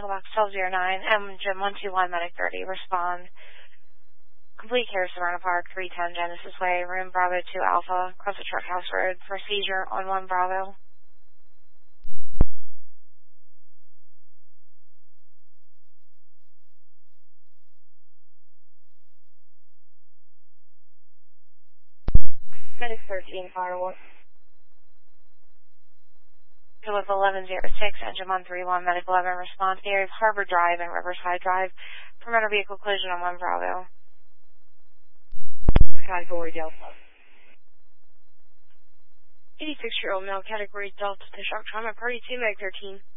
Box 1209, Engine 121, Medic 30, respond. Complete care, Serrano Park, 310 Genesis Way, room Bravo 2 Alpha, across the Truck House Road, for seizure on 1 Bravo. Medic 13, Firewalk. With 1106, Engine 131, Medic 11, respond to the area of Harbor Drive and Riverside Drive for motor vehicle collision on 1 Bravo. Category Delta. 86-year-old male, category Delta, to shock trauma, party 2, Medic 13.